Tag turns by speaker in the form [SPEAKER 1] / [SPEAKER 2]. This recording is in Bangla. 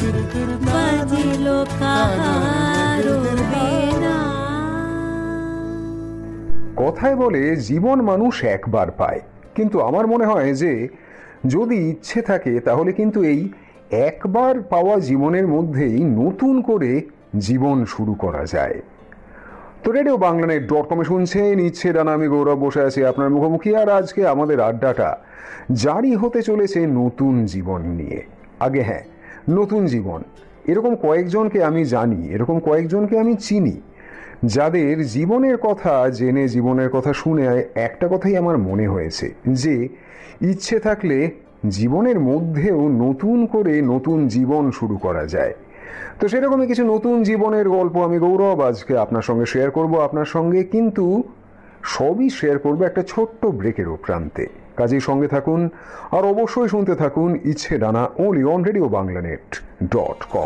[SPEAKER 1] বাজিলো কাহারো বেনা।
[SPEAKER 2] কথায় বলে জীবন মানুষ একবার পায়, কিন্তু আমার মনে হয় যে যদি ইচ্ছে থাকে তাহলে কিন্তু এই একবার পাওয়া জীবনের মধ্যেই নতুন করে জীবন শুরু করা যায়। তো রেডিও বাংলানেট.com শুনছেন ইচ্ছে ডানা, আমি গৌরব বসে আছি আপনার মুখোমুখি। আর আজকে আমাদের আড্ডাটা জারি হতে চলেছে নতুন জীবন নিয়ে। আগে হ্যাঁ, নতুন জীবন, এরকম কয়েকজনকে আমি জানি, এরকম কয়েকজনকে আমি চিনি, যাদের জীবনের কথা জেনে, জীবনের কথা শুনে একটা কথাই আমার মনে হয়েছে যে ইচ্ছে থাকলে জীবনের মধ্যেও নতুন করে নতুন জীবন শুরু করা যায়। তো সেরকমই কিছু নতুন জীবনের গল্প আমি গৌরব আজকে আপনার সঙ্গে শেয়ার করব আপনার সঙ্গে, কিন্তু সবই শেয়ার করবো একটা ছোট্ট ব্রেকের প্রান্তে। কাজেই সঙ্গে থাকুন আর অবশ্যই শুনতে থাকুন ইচ্ছে ডানা, only on রেডিও বাংলানেট.com।